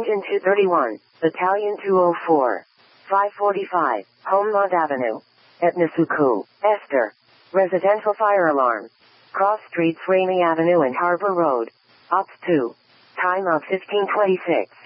Engine 231, Battalion 204. 545, Homeland Avenue. At Nasuku, Esther. Residential fire alarm. Cross streets Rainy Avenue and Harbor Road. Ops 2. Time of 1526.